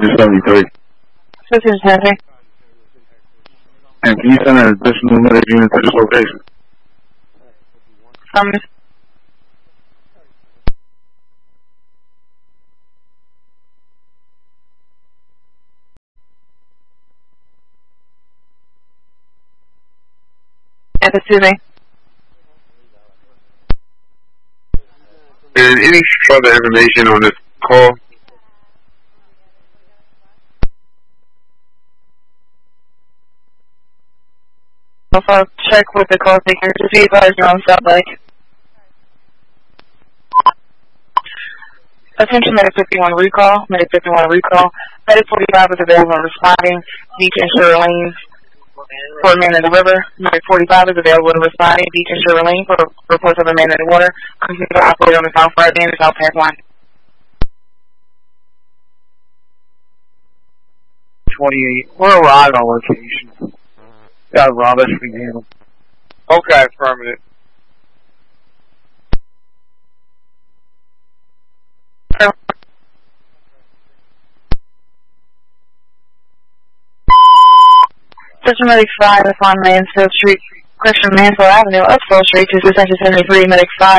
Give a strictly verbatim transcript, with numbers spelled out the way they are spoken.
fifteen seventy-three. fifteen seventy. And can you send an additional medic unit to this location? Um, excuse me. And any further information on this call? Also check with the call taker to see if you're on South Lake. Attention Medic fifty-one recall, Medic fifty-one recall. Medic forty-five is available and responding. Beach and Sugar Lane for a man in the river. Medic forty-five is available and responding. Beach and Sugar Lane for reports of a man in the water. Continue to operate on the South Right Band and South Pass line. twenty-eight. We're arrived on location. Got Rob S. McDaniel. Okay, affirmative. System Medic five is on Mansfield Street, Christian Mansfield Avenue, up Full Street to Section seventy-three, Medic five.